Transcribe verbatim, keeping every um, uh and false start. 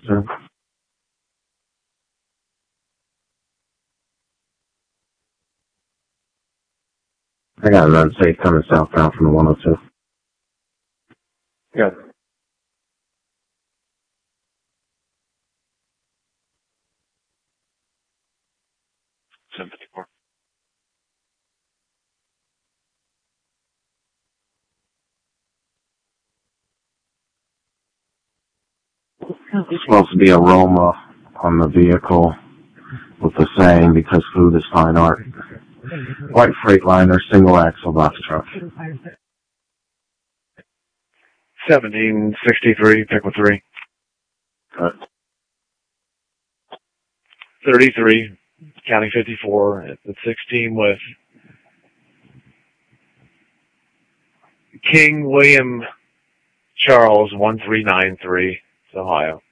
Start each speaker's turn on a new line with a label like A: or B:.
A: sir. I got an unsafe coming southbound from the one oh two.
B: Yeah.
C: seven fifty-four.
A: It's supposed to be a Roma on the vehicle with the saying, because food is fine art. White Freightliner, single axle box truck.
B: seventeen sixty-three, pick with three.
A: Cut.
B: thirty-three, counting fifty-four, at sixteen with King William Charles one three nine three, Ohio.